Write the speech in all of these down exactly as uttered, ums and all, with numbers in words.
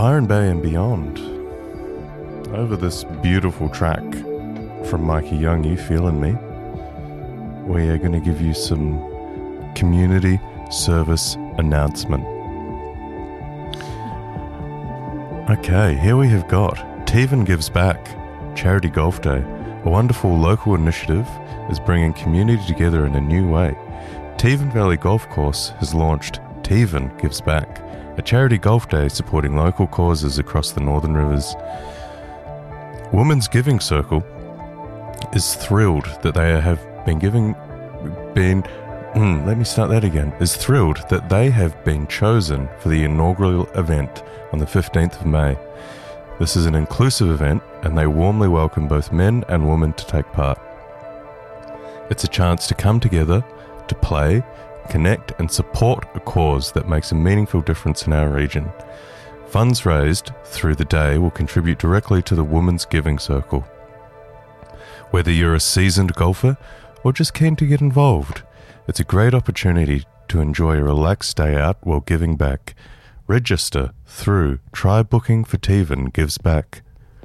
Byron Bay and beyond. Over this beautiful track from Mikey Young, You Feelin' Me, we are going to give you some community service announcement. Okay, here we have got Tevan Gives Back, Charity Golf Day. A wonderful local initiative is bringing community together in a new way. Tevan Valley Golf Course has launched Tevan Gives Back, a charity golf day supporting local causes across the Northern Rivers. Women's Giving Circle is thrilled that they have been giving, been, mm, let me start that again, is thrilled that they have been chosen for the inaugural event on the fifteenth of May. This is an inclusive event and they warmly welcome both men and women to take part. It's a chance to come together, to play, connect and support a cause that makes a meaningful difference in our region. Funds raised through the day will contribute directly to the Women's Giving Circle. Whether you're a seasoned golfer or just keen to get involved, it's a great opportunity to enjoy a relaxed day out while giving back. Register through Try Booking for Tevan Gives Back.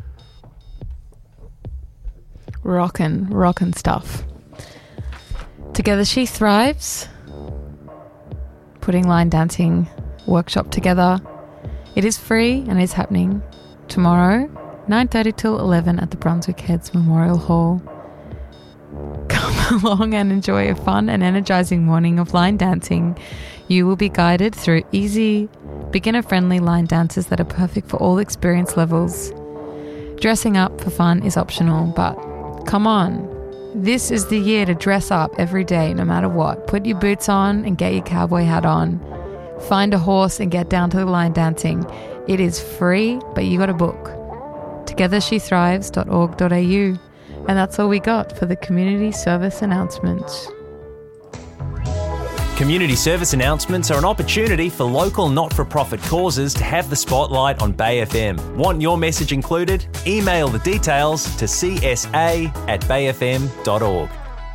Rockin', rockin' stuff. Together She Thrives, putting line dancing workshop together. It is free and is happening tomorrow, nine thirty till eleven at the Brunswick Heads Memorial Hall. Come along and enjoy a fun and energising morning of line dancing. You will be guided through easy, beginner-friendly line dances that are perfect for all experience levels. Dressing up for fun is optional, but come on. This is the year to dress up every day, no matter what. Put your boots on and get your cowboy hat on. Find a horse and get down to the line dancing. It is free, but you got to book. together she thrives dot org dot a u. And that's all we got for the community service announcements. Community service announcements are an opportunity for local not-for-profit causes to have the spotlight on Bay F M. Want your message included? Email the details to c s a at bay f m dot org.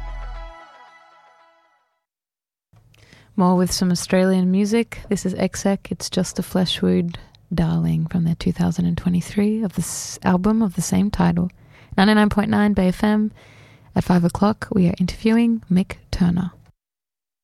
More with some Australian music. This is Exec. It's Just a Flesh Wound Darling from their two thousand twenty-three of this album of the same title. ninety-nine point nine Bay F M. At five o'clock, we are interviewing Mick Turner.